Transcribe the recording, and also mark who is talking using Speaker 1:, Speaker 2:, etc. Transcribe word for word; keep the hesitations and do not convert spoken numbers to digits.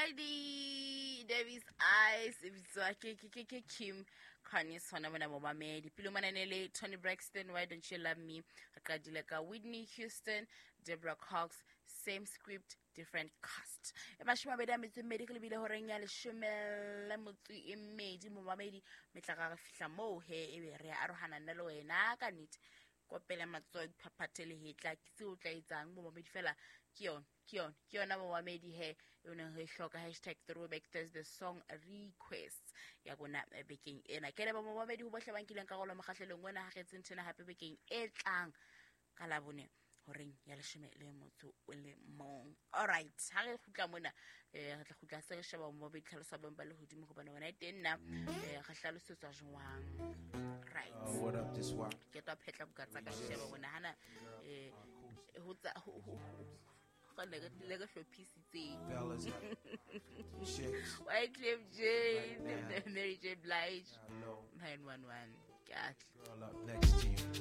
Speaker 1: Friday, Davis Ice, Ibizwake, Kim, Kanye Sona, when I'm over made, Pilumanele, Tony Braxton, Why Don't You Love Me, Akadileka, Whitney Houston, Deborah Cox, same script, different cast. Emashima Bedam is a medical video horrenga, Shumel, Lamutsu, Imedi, Mumamedi, Metaka Flamo, He, Arohana Nello, and Aganit. Kopela matsoe papatele hitla ke o tla etsang mo mamedi fela kion kion kiona mo mamedi he yona he hloka hashtag throwback Thursday song requests ya bona bekeng ena ke le ba mo mamedi ho bohle bankileng ka go lo magahlelong wena ha getseng tena hape bekeng e tlang ka la bone horeng ya leshome le motho o le mong. All right, ha re khutla mona eh re tla khutla se re sheba mo mamedi tlhalosa ba le hodimo go bana bona itenna eh ga hlalosetswa jwang. Right.
Speaker 2: Uh, what up this one?
Speaker 1: Get up petla bukatsa ka sheba bona hana eh ho tsa ho ga le le go hlopisitse
Speaker 2: Fellas, chicks,
Speaker 1: Wyclef Jean, Mary J Blige,
Speaker 2: hello,
Speaker 1: nine one one. God.
Speaker 2: girl up next to you.